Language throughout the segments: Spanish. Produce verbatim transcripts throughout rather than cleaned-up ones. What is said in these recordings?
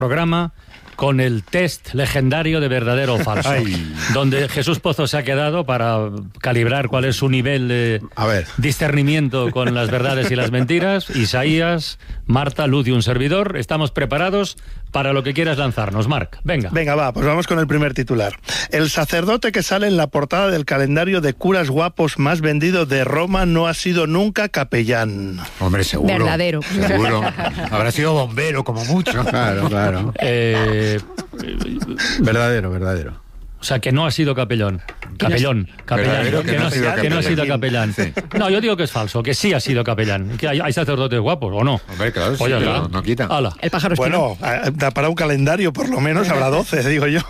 programa con el test legendario de verdadero o falso. Ay. Donde Jesús Pozo se ha quedado para calibrar cuál es su nivel de a ver. discernimiento con las verdades y las mentiras. Isaías, Marta, Luz y un servidor, estamos preparados para lo que quieras lanzarnos. Marc, venga. Venga, va, pues vamos con el primer titular. El sacerdote que sale en la portada del calendario de curas guapos más vendido de Roma no ha sido nunca capellán. Hombre, seguro. Verdadero. Seguro. Habrá sido bombero, como mucho. Claro, claro. Eh... Verdadero, verdadero. O sea, que no ha sido capellán. Capellón. Capellán. Que, que, no, no, ha sido que no ha sido capellán. Sí. No, yo digo que es falso, que sí ha sido capellán. Que hay, hay sacerdotes guapos, ¿o no? Hombre, claro, sí, Oye, no, no quita. Ala. El pájaro espino. Bueno, para un calendario por lo menos habrá doce, digo yo.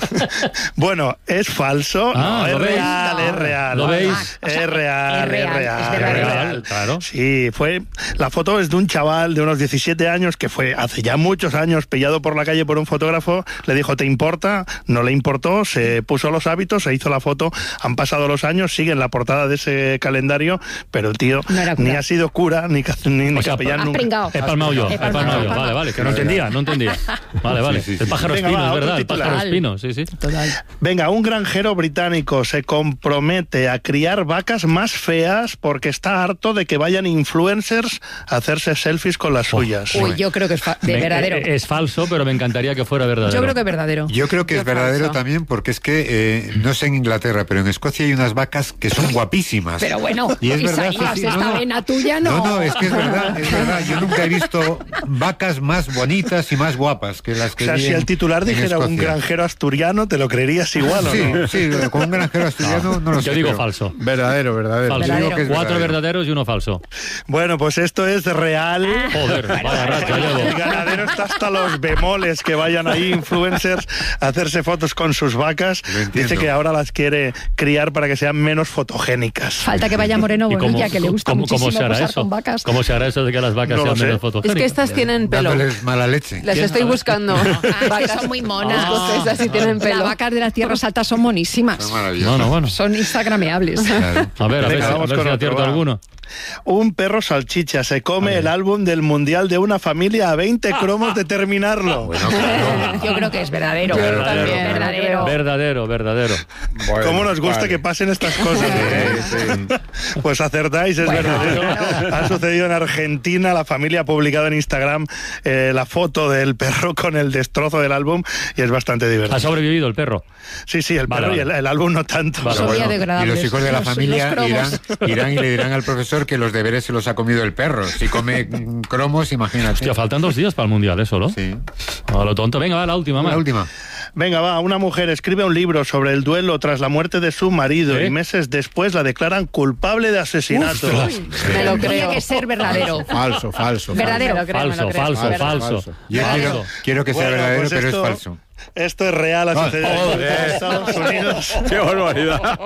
Bueno, es falso. Ah, no, es ¿lo veis? real, No. es real. ¿Lo veis? Es O sea, real, es real, es real. es verdadero. Es real, claro. Sí, fue... La foto es de un chaval de unos diecisiete años que fue hace ya muchos años pillado por la calle por un fotógrafo, le dijo, ¿te importa? No le importó, se puso los hábitos, se hizo la foto, han pasado los años, sigue en la portada de ese calendario, pero el tío no ni ha sido cura, ni, ni, ni o sea, capellán has nunca. pringao. He palmado yo, he palmado yo. Vale, vale, que no entendía, no entendía. Vale, vale. Sí, sí, sí. El pájaro Venga, espino, va, es otro verdad, el titular. pájaro espino, sí, sí. Total. Venga, un granjero británico se compromete a criar vacas más feas porque está harto de que vayan influencers a hacerse selfies con las suyas. Uy, yo creo que es fa- de Me- verdadero. eh, Es falso, pero me encantaría que fuera verdadero. Yo creo que es verdadero. Yo creo que Yo es verdadero falso. también porque es que, eh, no sé en Inglaterra, pero en Escocia hay unas vacas que son guapísimas. Pero bueno, y es verdad, Isaías, sí, sí, esta vena tuya no. No, no, es que es verdad, es verdad. Yo nunca he visto vacas más bonitas y más guapas que las O que sea, vi si en- el titular en dijera un Escocia. granjero asturiano, ¿te lo creerías igual o Sí, no? sí, con un granjero asturiano no lo sé. Yo digo pero- falso. Verdadero, verdadero. Falso. Yo digo que es Cuatro verdadero. verdaderos y uno falso. Bueno, pues esto es real. Joder, vaya racha El llevo. ganadero está hasta los bemoles que vayan ahí influencers a hacerse fotos con sus vacas. Lo entiendo. Dice que ahora las quiere criar para que sean menos fotogénicas. Falta que vaya Moreno ¿Y cómo, Bonilla, que le gusta cómo, muchísimo cómo se hará posar eso? con vacas. ¿Cómo se hará eso de que las vacas No lo sean sé. menos Es fotogénicas? que estas tienen pelo. Dándoles mala leche. Las estoy buscando. Ah, que son muy monas. Escocesas y tienen Las pelo. vacas de las tierras altas son monísimas. Son maravillosas. Bueno, bueno. Son instagrameables. Claro. A ver, a ver, Venga, si- a vamos ver con si otro, acierto va. alguno. Un perro salchicha se come el álbum del mundial de una familia a veinte cromos de terminarlo. Bueno, claro. Yo creo que es verdadero. Yo Verdadero, también. verdadero. Verdadero, verdadero. Bueno, ¿Cómo nos gusta vale. que pasen estas cosas? ¿eh? Sí, sí. Pues acertáis, es Bueno, verdadero. claro. Ha sucedido en Argentina. La familia ha publicado en Instagram eh, la foto del perro con el destrozo del álbum y es bastante ¿Ha divertido. sobrevivido el perro? Sí, sí, el Vale, perro y vale. el, el álbum no tanto. Vale, Son bueno. biodegradables. Y los hijos de la Los- familia los irán, cromos. irán y le dirán al profesor que los deberes se los ha comido el perro. Si come mm, cromos, imagínate. Hostia, faltan dos días para el Mundial, ¿eso, no? Sí. A lo tonto. Venga, va, la última, más. La última. Venga, va, una mujer escribe un libro sobre el duelo tras la muerte de su marido ¿Eh? y meses después la declaran culpable de asesinato. Me lo Tiene creo. que ser verdadero. Falso, falso. Verdadero. Me lo creo, me Falso, lo creo. falso, Verdad. falso. Yo Falso. quiero, quiero que sea Bueno, verdadero, pues pero esto- es falso. Esto es real, ha Ah, sucedido en joder. Estados Unidos. ¡Qué barbaridad!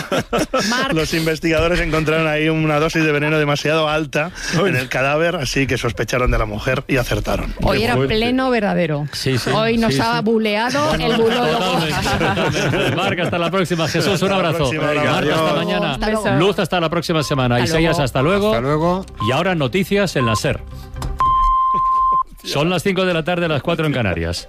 Marc, Los investigadores encontraron ahí una dosis de veneno demasiado alta en el cadáver, así que sospecharon de la mujer y acertaron. hoy era fuerte. pleno verdadero. Sí, sí, Hoy nos sí, ha sí. buleado el bulólogo. Totalmente, totalmente. Marc, hasta la próxima. Jesús, un Hasta la abrazo. próxima, Marta, venga, hasta adiós. mañana. Hasta luego. Luz, hasta la próxima semana. Hasta Isaías, luego. hasta luego. Hasta luego. Y ahora noticias en la SER. Son las cinco de la tarde, las cuatro en Canarias.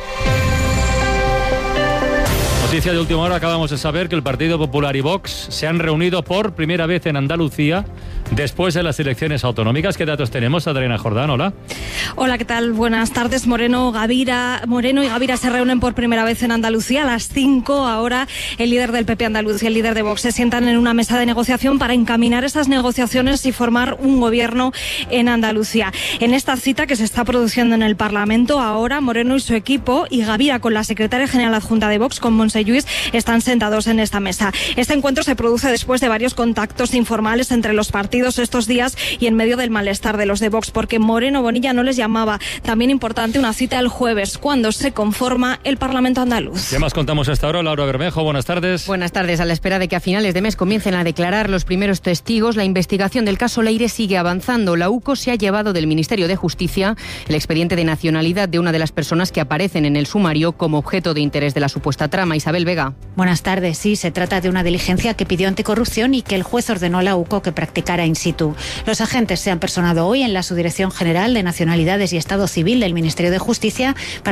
Noticia de última hora, acabamos de saber que el Partido Popular y Vox se han reunido por primera vez en Andalucía después de las elecciones autonómicas. ¿Qué datos tenemos, Adriana Jordán? Hola. Hola, ¿qué tal? Buenas tardes. Moreno, Gavira, Moreno y Gavira se reúnen por primera vez en Andalucía a las cinco. Ahora el líder del P P andaluz y el líder de Vox se sientan en una mesa de negociación para encaminar esas negociaciones y formar un gobierno en Andalucía. En esta cita que se está produciendo en el Parlamento, ahora Moreno y su equipo y Gavira con la secretaria general adjunta de Vox, con Montse Lluís, están sentados en esta mesa. Este encuentro se produce después de varios contactos informales entre los partidos estos días y en medio del malestar de los de Vox, porque Moreno Bonilla no les llamaba. También importante una cita el jueves, cuando se conforma el Parlamento andaluz. ¿Qué más contamos hasta ahora? Laura Bermejo, buenas tardes. Buenas tardes. A la espera de que a finales de mes comiencen a declarar los primeros testigos, la investigación del caso Leire sigue avanzando. La UCO se ha llevado del Ministerio de Justicia el expediente de nacionalidad de una de las personas que aparecen en el sumario como objeto de interés de la supuesta trama. Isabel Vega. Buenas tardes. Sí, se trata de una diligencia que pidió Anticorrupción y que el juez ordenó a la UCO que practicara in situ. Los agentes se han personado hoy en la Subdirección General de Nacionalidades y Estado Civil del Ministerio de Justicia para